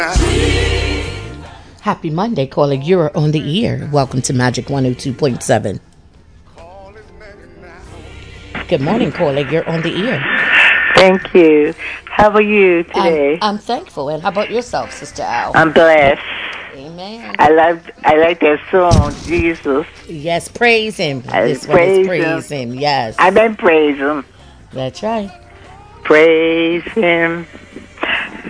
Happy Monday, caller. You're on the air. Welcome to Magic 102.7. Good morning, caller. You're on the air. Thank you. How are you I'm, today? I'm thankful. And how about yourself, Sister Al? I'm blessed. Amen. I like that song, Jesus. Yes, praise him. I This one is praise him. praise him. Yes. I've been praise him. That's right. Praise him.